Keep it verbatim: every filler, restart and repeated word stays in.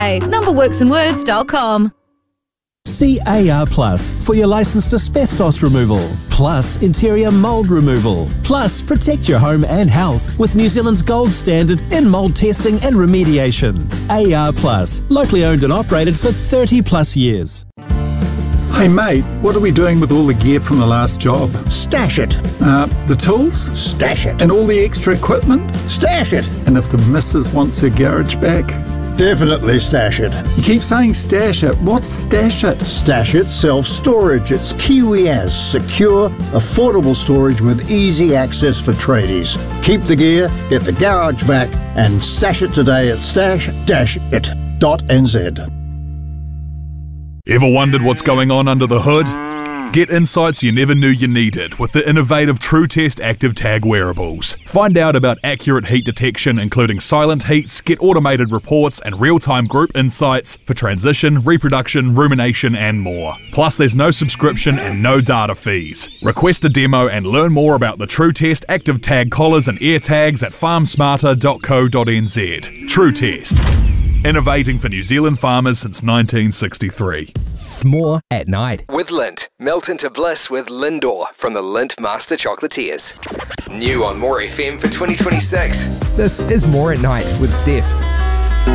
number works and words dot com. See A R Plus for your licensed asbestos removal, plus interior mould removal, plus protect your home and health with New Zealand's gold standard in mould testing and remediation. A R Plus, locally owned and operated for thirty plus years. Hey mate, what are we doing with all the gear from the last job? Stash it. Uh, the tools? Stash it. And all the extra equipment? Stash it. And if the missus wants her garage back? Definitely stash it. You keep saying stash it. What's stash it? Stash it self-storage. It's Kiwiaz, secure, affordable storage with easy access for tradies. Keep the gear, get the garage back, and stash it today at stash dash it dot n z. Ever wondered what's going on under the hood? Get insights you never knew you needed with the innovative TrueTest Active Tag wearables. Find out about accurate heat detection, including silent heats, get automated reports and real-time group insights for transition, reproduction, rumination and more. Plus there's no subscription and no data fees. Request a demo and learn more about the TrueTest Active Tag collars and ear tags at farm smarter dot co dot n z. TrueTest. Innovating for New Zealand farmers since nineteen sixty-three. More at night. With Lindt. Melt into bliss with Lindor from the Lindt Master Chocolatiers. New on More F M for twenty twenty-six. This is More at Night with Steph.